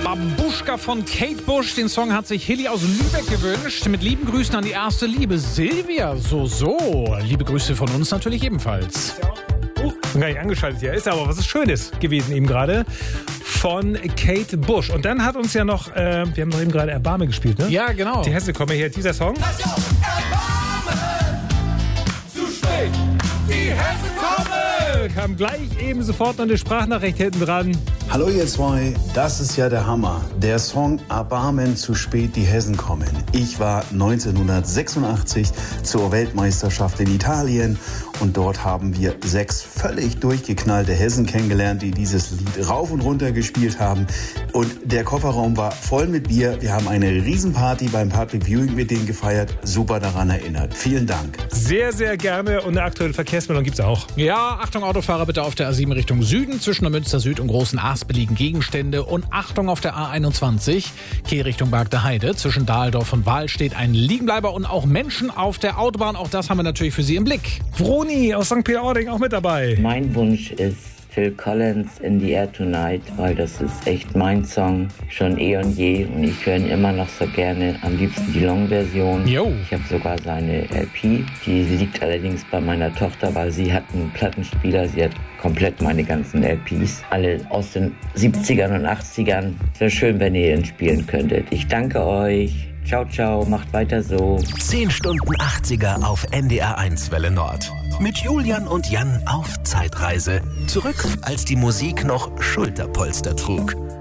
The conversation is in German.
Babuschka von Kate Bush. Den Song hat sich Hilly aus Lübeck gewünscht. Mit lieben Grüßen an die erste Liebe, Silvia. So. Liebe Grüße von uns natürlich ebenfalls. Gar nicht angeschaltet hier. Ist aber was Schönes gewesen eben gerade von Kate Bush. Und dann hat uns ja noch, wir haben noch eben gerade Erbarme gespielt, ne? Ja, genau. Die Hesse kommen hier, dieser Song. Erbarmen, zu spät, die Hessen kommen! Kam gleich eben sofort noch eine Sprachnachricht hinten dran. Hallo ihr zwei, das ist ja der Hammer. Der Song Erbarmen, zu spät, die Hessen kommen. Ich war 1986 zur Weltmeisterschaft in Italien und dort haben wir 6 völlig durchgeknallte Hessen kennengelernt, die dieses Lied rauf und runter gespielt haben. Und der Kofferraum war voll mit Bier. Wir haben eine Riesenparty beim Public Viewing mit denen gefeiert. Super daran erinnert. Vielen Dank. Sehr, sehr gerne. Und eine aktuelle Verkehrsmeldung gibt's auch. Ja, Achtung Autofahrer bitte auf der A7 Richtung Süden. Zwischen der Münster Süd und Großen Aspe liegen Gegenstände. Und Achtung auf der A21, Kehrrichtung Bargter Heide. Zwischen Dahldorf und Wahl steht ein Liegenbleiber und auch Menschen auf der Autobahn. Auch das haben wir natürlich für Sie im Blick. Vroni aus St. Peter-Ording auch mit dabei. Mein Wunsch ist Phil Collins, In the Air Tonight, weil das ist echt mein Song, schon eh und je. Und ich höre ihn immer noch so gerne, am liebsten die Long-Version. Jo. Ich habe sogar seine LP, die liegt allerdings bei meiner Tochter, weil sie hat einen Plattenspieler, sie hat komplett meine ganzen LPs, alle aus den 70ern und 80ern. Es wäre schön, wenn ihr ihn spielen könntet. Ich danke euch. Ciao, ciao, macht weiter so. 10 Stunden 80er auf NDR 1 Welle Nord. Mit Julian und Jan auf Zeitreise. Zurück, als die Musik noch Schulterpolster trug.